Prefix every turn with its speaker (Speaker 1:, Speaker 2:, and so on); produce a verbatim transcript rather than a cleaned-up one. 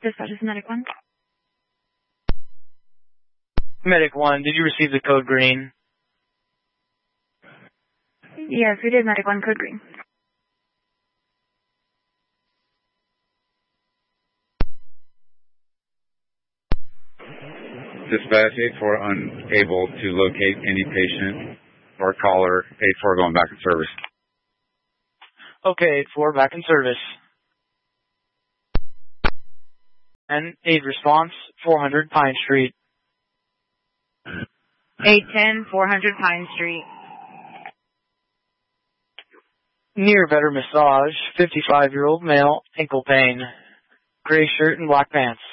Speaker 1: Dispatch is Medic one.
Speaker 2: Medic one, did you receive the code green?
Speaker 1: Yes, we did. Medic one, code green.
Speaker 3: Dispatch eight four unable to locate any patient or caller. eight four going back in service.
Speaker 2: Okay, eight four back in service. And aid response, four hundred Pine Street.
Speaker 4: eight ten, four hundred Pine Street.
Speaker 2: Near Better Massage, fifty-five-year-old male, ankle pain. Gray shirt and black pants.